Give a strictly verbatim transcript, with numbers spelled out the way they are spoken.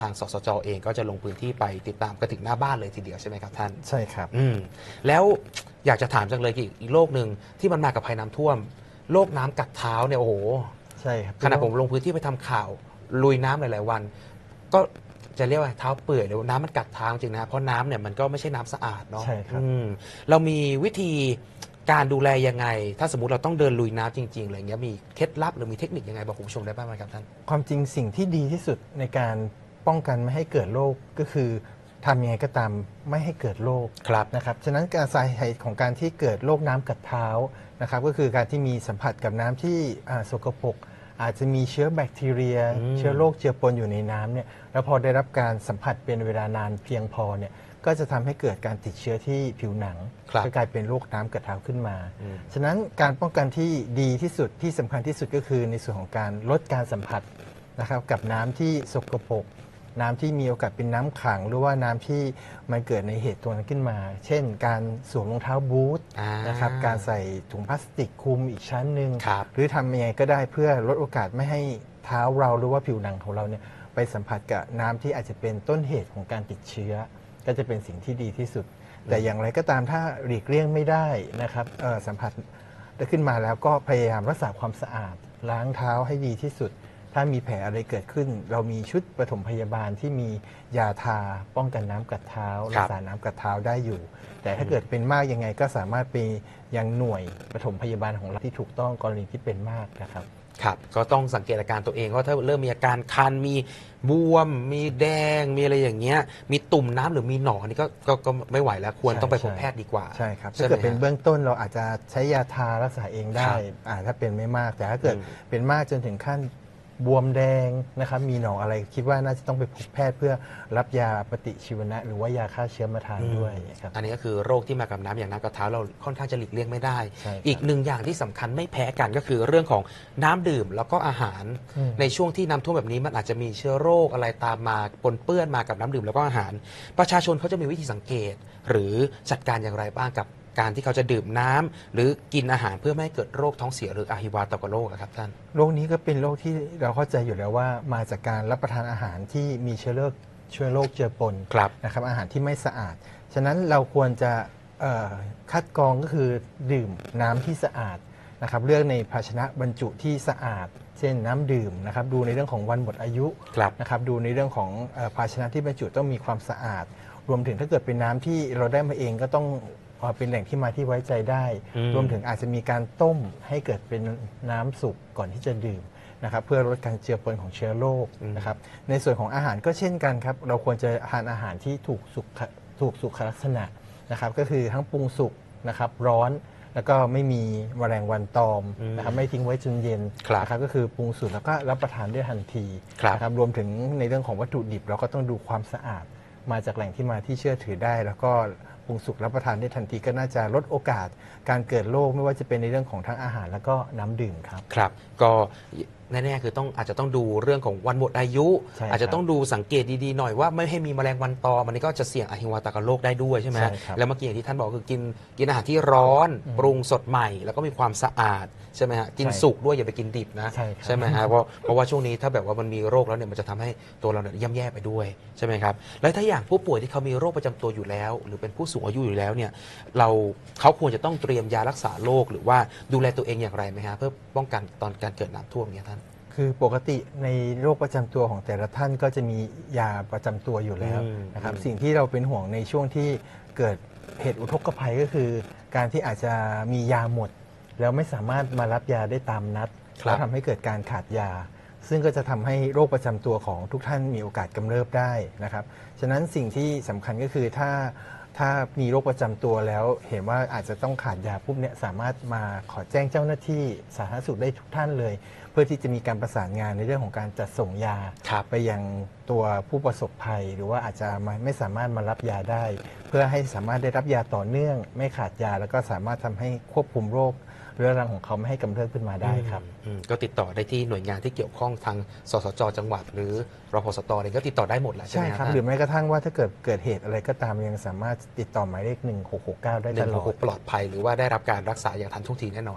ทางสสจเองก็จะลงพื้นที่ไปติดตามกันถึงหน้าบ้านเลยทีเดียวใช่ไหมครับท่านใช่ครับอืมแล้วอยากจะถามจังเลยอีกโรคหนึ่งที่มันมากับภัยน้ำท่วมโรคน้ำกัดเท้าเนี่ยโอ้โหใช่ครับขณะผมลงพื้นที่ไปทำข่าวลุยน้ำหลายๆวันก็จะเรียกว่าเท้าเปื่อยหรือน้ำมันกัดเท้าจริงนะเพราะน้ำเนี่ยมันก็ไม่ใช่น้ำสะอาดเนาะใช่ครับเรามีวิธีการดูแลยังไงถ้าสมมุติเราต้องเดินลุยน้ำจริงๆอะไรเงี้ยมีเคล็ดลับหรือมีเทคนิคยังไงบอกคุณผู้ชมได้บ้างไหมครับท่านความจริงสิ่งที่ดีที่สุดในการป้องกันไม่ให้เกิดโรคก็คือทำยังไงก็ตามไม่ให้เกิดโรคนะครับฉะนั้นการสาเหตุของการที่เกิดโรคน้ำกัดเท้านะครับก็คือการที่มีสัมผัสกับน้ำที่สกปรกอาจจะมีเชื้อแบคทีเรียเชื้อโรคเจือปนอยู่ในน้ำเนี่ยแล้วพอได้รับการสัมผัสเป็นเวลานานเพียงพอเนี่ยก็จะทำให้เกิดการติดเชื้อที่ผิวหนังก็กลายเป็นโรคน้ำกัดเท้าขึ้นมาฉะนั้นการป้องกันที่ดีที่สุดที่สำคัญที่สุดก็คือในส่วนของการลดการสัมผัสนะครับกับน้ำที่สกปรกน้ำที่มีโอกาสเป็นน้ำขังหรือว่าน้ำที่มันเกิดในเหตุตัวนั้นขึ้นมาเช่นการสวมรองเท้าบูทนะครับการใส่ถุงพลาสติกคลุมอีกชั้นหนึ่งหรือทำยังไงก็ได้เพื่อลดโอกาสไม่ให้เท้าเราหรือว่าผิวหนังของเราเนี่ยไปสัมผัสกับน้ำที่อาจจะเป็นต้นเหตุของการติดเชื้อก็จะเป็นสิ่งที่ดีที่สุดแต่อย่างไรก็ตามถ้าหลีกเลี่ยงไม่ได้นะครับสัมผัสได้ขึ้นมาแล้วก็พยายามรักษาความสะอาดล้างเท้าให้ดีที่สุดถ้ามีแผลอะไรเกิดขึ้นเรามีชุดปฐมพยาบาลที่มียาทาป้องกันน้ำกัดเท้ารักษาน้ำกัดเท้าได้อยู่แต่ถ้าเกิดเป็นมากยังไงก็สามารถไปยังหน่วยปฐมพยาบาลของเราที่ถูกต้องกรณีที่เป็นมากนะครับครับก็ต้องสังเกตอาการตัวเองว่าถ้าเริ่มมีอาการคันมีบวมมีแดงมีอะไรอย่างเงี้ยมีตุ่มน้ำหรือมีหนองนี่ก็ก็ก็ไม่ไหวแล้วควรต้องไปพบแพทย์ดีกว่าใช่ครับถ้าเกิดเป็นเบื้องต้นเราอาจจะใช้ยาทารักษาเองได้ถ้าเป็นไม่มากแต่ถ้าเกิดเป็นมากจนถึงขั้นบวมแดงนะครับมีหนองอะไรคิดว่าน่าจะต้องไปพบแพทย์เพื่อรับยาปฏิชีวนะหรือว่ายาฆ่าเชื้อมาทานด้วยครับอันนี้ก็คือโรคที่มากับน้ำอย่างน้ำกระเท้าเราค่อนข้างจะหลีกเลี่ยงไม่ได้อีกหนึ่งอย่างที่สำคัญไม่แพ้กันก็คือเรื่องของน้ำดื่มแล้วก็อาหารในช่วงที่น้ำท่วมแบบนี้มันอาจจะมีเชื้อโรคอะไรตามมาปนเปื้อนมากับน้ำดื่มแล้วก็อาหารประชาชนเขาจะมีวิธีสังเกตหรือจัดการอย่างไรบ้างกับการที่เขาจะดื่มน้ำหรือกินอาหารเพื่อไม่ให้เกิดโรคท้องเสียหรืออะฮิวาตกโรคครับท่านโรคนี้ก็เป็นโรคที่เราเข้าใจอยู่แล้วว่ามาจากการรับประทานอาหารที่มีเชื้อโรคเชื้อโรคเจือปนนะครับอาหารที่ไม่สะอาดฉะนั้นเราควรจะคัดกรองก็คือดื่มน้ำที่สะอาดนะครับเลือกในภาชนะบรรจุที่สะอาดเช่นน้ำดื่มนะครับดูในเรื่องของวันหมดอายุนะครับดูในเรื่องของภาชนะที่บรรจุต้องมีความสะอาดรวมถึงถ้าเกิดเป็นน้ำที่เราได้มาเองก็ต้องเป็นแหล่งที่มาที่ไว้ใจได้รวมถึงอาจจะมีการต้มให้เกิดเป็นน้ำสุกก่อนที่จะดื่มนะครับเพื่อลดการเจือปนของเชื้อโรคนะครับในส่วนของอาหารก็เช่นกันครับเราควรจะทานอาหารที่ถูกสุขถูกสุขลักษณะนะครับก็คือทั้งปรุงสุกนะครับร้อนแล้วก็ไม่มีแมลงวันตอมนะครับไม่ทิ้งไว้จนเย็นนะครับก็คือปรุงสุกแล้วก็รับประทานได้ทันทีนะครับรวมถึงในเรื่องของวัตถุดิบเราก็ต้องดูความสะอาดมาจากแหล่งที่มาที่เชื่อถือได้แล้วก็ปรุงสุกรับประทานได้ทันทีก็น่าจะลดโอกาสการเกิดโรคไม่ว่าจะเป็นในเรื่องของทั้งอาหารแล้วก็น้ำดื่มครับครับก็แน่ๆคือต้องอาจจะต้องดูเรื่องของวันหมดอายุ อาจจะต้องดูสังเกตดีๆหน่อยว่าไม่ให้มีแมลงวันตอมอันนี้ก็จะเสี่ยงอะฮิวาตกโรคได้ด้วยใช่ไหมแล้วเมื่อกี้อย่างที่ท่านบอกคือกินกินอาหารที่ร้อนปรุงสดใหม่แล้วก็มีความสะอาดใช่ไหมฮะกินสุกด้วยอย่าไปกินดิบนะใช่ไหมฮะเพราะเพราะว่าช่วงนี้ถ้าแบบว่ามันมีโรคแล้วเนี่ยมันจะทำให้ตัวเราเนี่ยย่ำแย่ไปด้วยใช่ไหมครับแล้วถ้าอย่างผู้ป่วยที่เขามีโรคประจำตัวอยู่แล้วหรือเป็นผู้สูงอายุอยู่แล้วเนี่ยเราเขาควรจะต้องเตรียมยารักษาโรคหรือว่าดูแลตัวเองอย่างไรไหมฮะเพื่อป้องกันตอนการเกิดน้ำท่วมเนี่ยท่านคือปกติในโรคประจำตัวของแต่ละท่านก็จะมียาประจำตัวอยู่แล้วนะครับสิ่งที่เราเป็นห่วงในช่วงที่เกิดเหตุอุทกภัยก็คือการที่อาจจะมียาหมดแล้วไม่สามารถมารับยาได้ตามนัดแล้วทำให้เกิดการขาดยาซึ่งก็จะทำให้โรคประจำตัวของทุกท่านมีโอกาสกำเริบได้นะครับฉะนั้นสิ่งที่สำคัญก็คือถ้าถ้ามีโรคประจำตัวแล้วเห็นว่าอาจจะต้องขาดยาปุ๊บเนี่ยสามารถมาขอแจ้งเจ้าหน้าที่สาธารณสุขได้ทุกท่านเลยเพื่อที่จะมีการประสานงานในเรื่องของการจัดส่งยาไปยังตัวผู้ประสบภัยหรือว่าอาจจะไม่สามารถมารับยาได้ เพื่อให้สามารถได้รับยาต่อเนื่องไม่ขาดยาแล้วก็สามารถทำให้ควบคุมโรคเรื้อรังของเขาไม่ให้กำเริบขึ้นมาได้ครับก็ติดต่อได้ที่หน่วยงานที่เกี่ยวข้องทางสสจจังหวัดหรือรพสตเองก็ติดต่อได้หมดแหละใช่ไหมครับหรือแม้กระทั่งว่าถ้าเกิดเกิดเหตุอะไรก็ตามยังสามารถติดต่อหมายเลขหนึ่งหกหกเก้าได้ตลอดปลอดภัยหรือว่าได้รับการรักษาอย่างทันท่วงทีแน่นอน